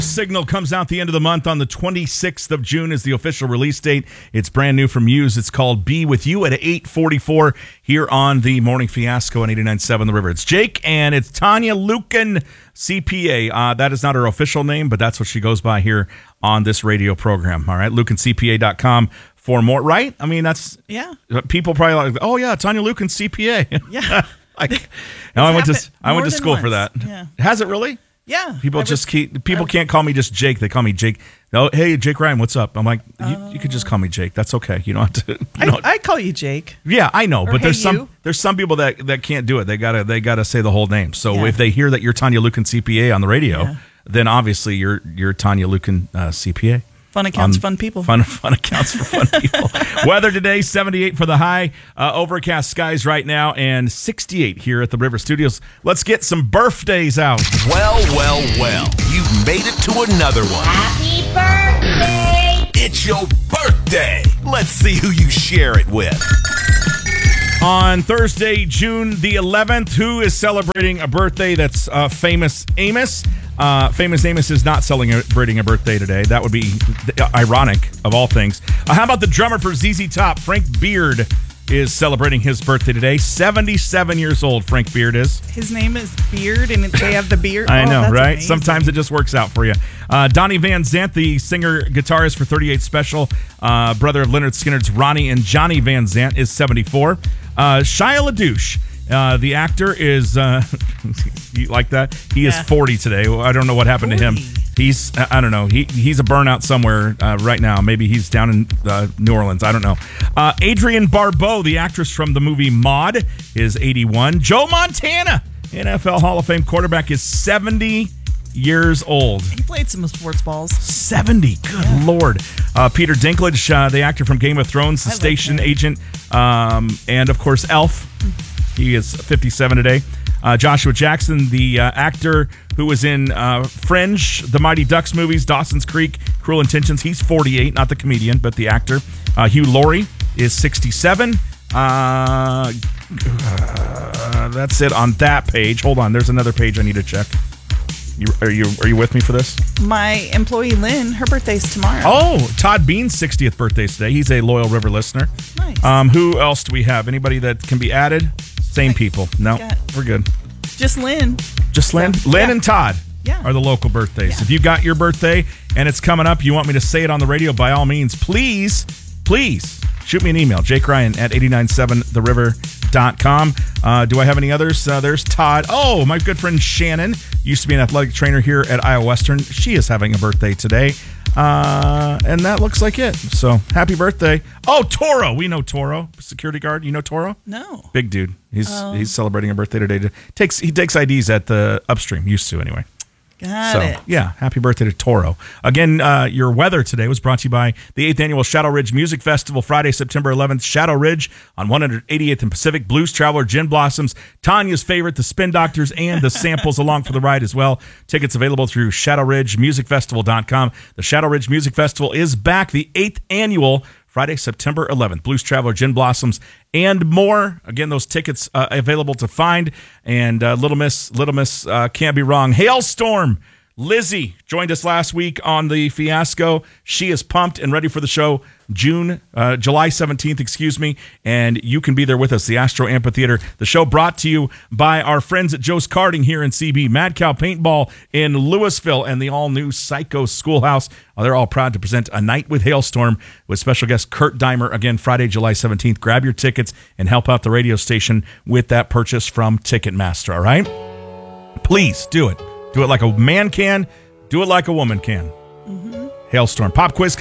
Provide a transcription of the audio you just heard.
Signal comes out the end of the month on the 26th of June is the official release date. It's brand new from Muse. It's called Be With You at 8:44 here on the Morning Fiasco on 89.7 The River. It's Jake and it's Tanya Lukin, CPA. That is not her official name, but that's what she goes by here on this radio program. All right, lukincpa.com for more. Right? I mean, that's people probably like, oh yeah, Tanya Lukin, CPA. Yeah. I went to school for that. Yeah. Has it really? Yeah. People can't call me just Jake. They call me Jake. Oh, hey, Jake Ryan, what's up? I'm like, you could just call me Jake. That's okay. You don't have to. I call you Jake. Yeah, I know, but hey, there's some people that can't do it. They gotta say the whole name. So if they hear that you're Tanya Lukin CPA on the radio, then obviously you're Tanya Lukin CPA. Fun accounts, fun people. Fun accounts for fun people. Weather today, 78 for the high. Overcast skies right now, and 68 here at the River Studios. Let's get some birthdays out. Well. You've made it to another one. Happy birthday! It's your birthday. Let's see who you share it with. On Thursday, June the 11th, who is celebrating a birthday that's Famous Amos? Famous Amos is not celebrating a birthday today. That would be ironic, of all things. How about the drummer for ZZ Top, Frank Beard, is celebrating his birthday today. 77 years old, Frank Beard is. His name is Beard, and they have the beard. I know, that's right? amazing. Sometimes it just works out for you. Donnie Van Zant, the singer-guitarist for 38 Special, brother of Leonard Skinner's Ronnie and Johnny Van Zant, is 74. Shia LaDouche, the actor, is you like that? He is 40 today. I don't know what happened to him. He's I don't know. He's a burnout somewhere right now. Maybe he's down in New Orleans. I don't know. Adrienne Barbeau, the actress from the movie Maude, is 81. Joe Montana, NFL Hall of Fame quarterback, is 70 years old. He played some sports balls. 70. Good Lord. Peter Dinklage, the actor from Game of Thrones, the station agent, and of course Elf. He is 57 today. Joshua Jackson, the actor who was in Fringe, the Mighty Ducks movies, Dawson's Creek, Cruel Intentions. He's 48, not the comedian, but the actor. Hugh Laurie is 67. That's it on that page. Hold on, there's another page I need to check. Are you with me for this? My employee Lynn, her birthday's tomorrow. Oh, Todd Bean's 60th birthday today. He's a loyal River listener. Nice. Who else do we have? Anybody that can be added? Same people. No, we're good. Just Lynn. Just Lynn? So, Lynn and Todd are the local birthdays. Yeah. If you got your birthday and it's coming up, you want me to say it on the radio, by all means, please shoot me an email, jakerian@897theriver.com. Do I have any others? There's Todd. Oh, my good friend Shannon used to be an athletic trainer here at Iowa Western. She is having a birthday today. And that looks like it. So happy birthday. Oh, Toro. We know Toro, security guard. You know Toro? No. Big dude. He's celebrating a birthday today. He takes IDs at the Upstream. Used to anyway. Got it. Yeah, happy birthday to Toro. Again, your weather today was brought to you by the 8th Annual Shadow Ridge Music Festival, Friday, September 11th. Shadow Ridge on 188th and Pacific. Blues Traveler, Gin Blossoms, Tanya's favorite, the Spin Doctors, and the Samples along for the ride as well. Tickets available through ShadowRidgeMusicFestival.com. The Shadow Ridge Music Festival is back, the 8th Annual, Friday, September 11th. Blues Traveler, Gin Blossoms, and more. Again, those tickets available to find. And Little Miss can't be wrong. Hailstorm. Lizzie joined us last week on the Fiasco. She is pumped and ready for the show July 17th, and you can be there with us, the Astro Amphitheater. The show brought to you by our friends at Joe's Karting here in CB, Mad Cow Paintball in Louisville, and the all-new Psycho Schoolhouse. They're all proud to present A Night with Hailstorm with special guest Kurt Dimer, again, Friday, July 17th. Grab your tickets and help out the radio station with that purchase from Ticketmaster, all right? Please do it. Do it like a man can. Do it like a woman can. Hailstorm. Pop quiz